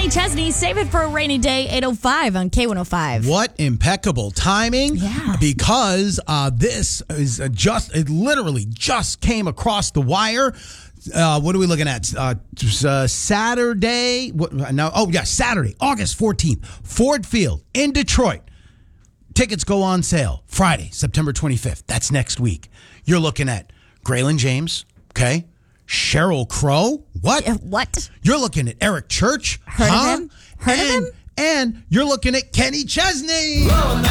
Kenny Chesney, Save It for a Rainy Day, 8:05 on K105. What impeccable timing. Yeah. Because this is it literally just came across the wire. What are we looking at? Saturday. Saturday, August 14th. Ford Field in Detroit. Tickets go on sale Friday, September 25th. That's next week. You're looking at Graylin James, okay? Sheryl Crow. What? What? You're looking at Eric Church. Heard of him? And you're looking at Kenny Chesney.